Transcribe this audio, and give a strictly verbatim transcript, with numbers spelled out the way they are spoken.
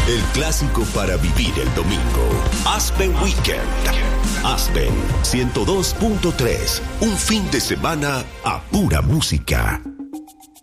El clásico para vivir el domingo. Aspen Weekend. Aspen ciento dos punto tres. Un fin de semana a pura música.